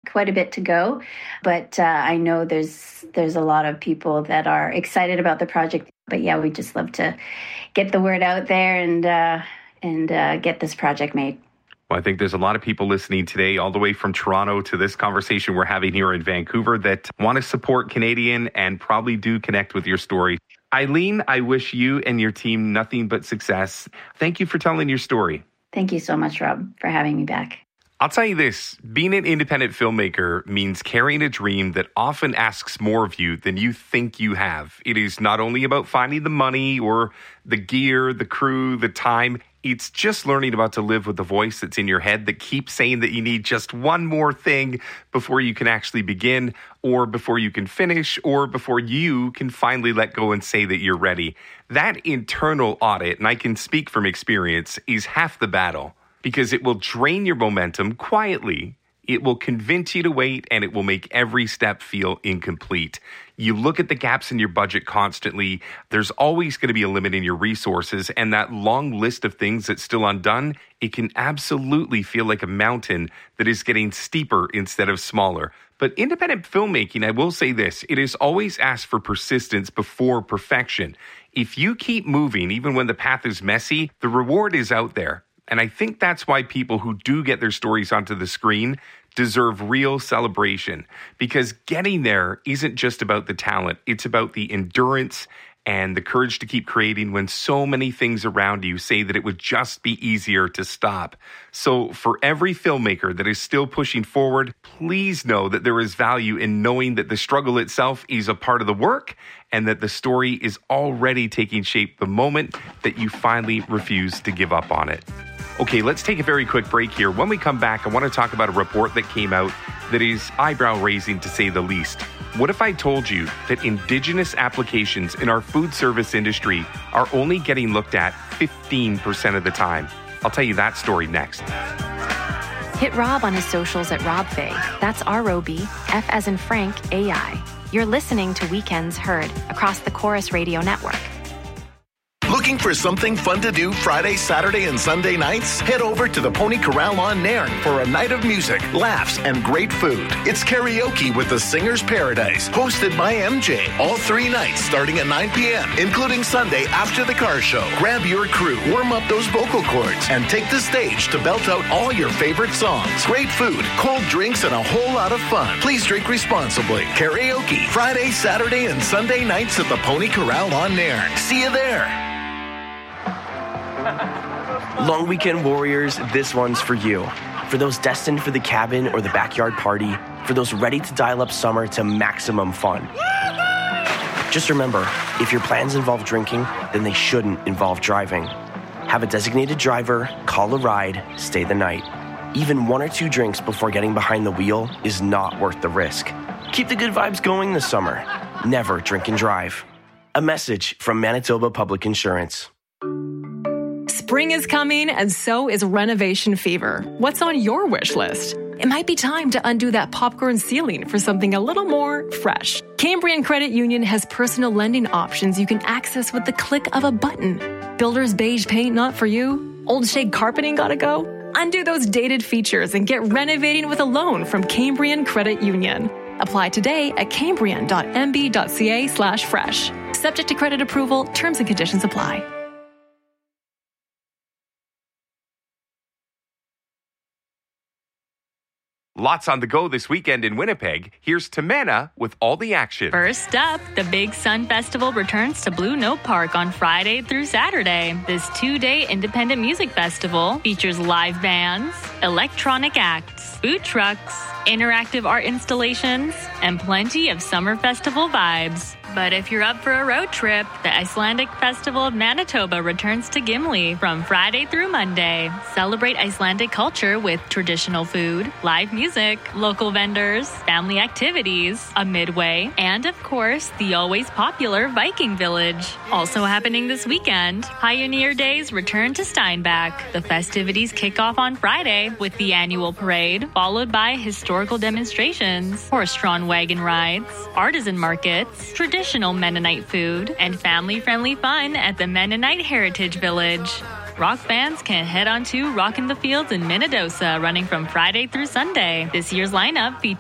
quite a bit to go. But I know there's a lot of people that are excited about the project. But yeah, we just love to get the word out there and get this project made. Well, I think there's a lot of people listening today, all the way from Toronto to this conversation we're having here in Vancouver, that want to support Canadian and probably do connect with your story. Eileen, I wish you and your team nothing but success. Thank you for telling your story. Thank you so much, Rob, for having me back. I'll tell you this, being an independent filmmaker means carrying a dream that often asks more of you than you think you have. It is not only about finding the money or the gear, the crew, the time. It's just learning about to live with the voice that's in your head that keeps saying that you need just one more thing before you can actually begin, or before you can finish, or before you can finally let go and say that you're ready. That internal audit, and I can speak from experience, is half the battle. Because it will drain your momentum quietly. It will convince you to wait, and it will make every step feel incomplete. You look at the gaps in your budget constantly. There's always going to be a limit in your resources, and that long list of things that's still undone, it can absolutely feel like a mountain that is getting steeper instead of smaller. But independent filmmaking, I will say this, it is always asked for persistence before perfection. If you keep moving, even when the path is messy, the reward is out there. And I think that's why people who do get their stories onto the screen deserve real celebration. Because getting there isn't just about the talent. It's about the endurance and the courage to keep creating when so many things around you say that it would just be easier to stop. So for every filmmaker that is still pushing forward, please know that there is value in knowing that the struggle itself is a part of the work and that the story is already taking shape the moment that you finally refuse to give up on it. Okay, let's take a very quick break here. When we come back, I want to talk about a report that came out that is eyebrow-raising, to say the least. What if I told you that Indigenous applications in our food service industry are only getting looked at 15% of the time? I'll tell you that story next. Hit Rob on his socials at RobFay. That's R-O-B, F as in Frank, A-I. You're listening to Weekends Heard across the Chorus Radio Network. Looking for something fun to do Friday, Saturday, and Sunday nights? Head over to the Pony Corral on Nairn for a night of music, laughs, and great food. It's karaoke with the Singer's Paradise, hosted by MJ. All 3 nights starting at 9 p.m., including Sunday after the car show. Grab your crew, warm up those vocal cords, and take the stage to belt out all your favorite songs. Great food, cold drinks, and a whole lot of fun. Please drink responsibly. Karaoke, Friday, Saturday, and Sunday nights at the Pony Corral on Nairn. See you there. Long weekend warriors, this one's for you. For those destined for the cabin or the backyard party, for those ready to dial up summer to maximum fun. Just remember, if your plans involve drinking, then they shouldn't involve driving. Have a designated driver, call a ride, stay the night. Even 1 or 2 drinks before getting behind the wheel is not worth the risk. Keep the good vibes going this summer. Never drink and drive. A message from Manitoba Public Insurance. Spring is coming, and so is renovation fever. What's on your wish list? It might be time to undo that popcorn ceiling for something a little more fresh. Cambrian Credit Union has personal lending options you can access with the click of a button. Builder's beige paint not for you? Old shag carpeting gotta go? Undo those dated features and get renovating with a loan from Cambrian Credit Union. Apply today at cambrian.mb.ca/fresh. Subject to credit approval, terms and conditions apply. Lots on the go this weekend in Winnipeg. Here's Tamana with all the action. First up, the Big Sun Festival returns to Blue Note Park on Friday through Saturday. This 2-day independent music festival features live bands, electronic acts, food trucks, interactive art installations, and plenty of summer festival vibes. But if you're up for a road trip, the Icelandic Festival of Manitoba returns to Gimli from Friday through Monday. Celebrate Icelandic culture with traditional food, live music, local vendors, family activities, a midway, and of course, the always popular Viking Village. Also happening this weekend, Pioneer Days return to Steinbach. The festivities kick off on Friday with the annual parade, followed by historical demonstrations, horse-drawn wagon rides, artisan markets, traditional Mennonite food, and family-friendly fun at the Mennonite Heritage Village. Rock bands can head on to Rock in the Fields in Minnedosa, running from Friday through Sunday. This year's lineup features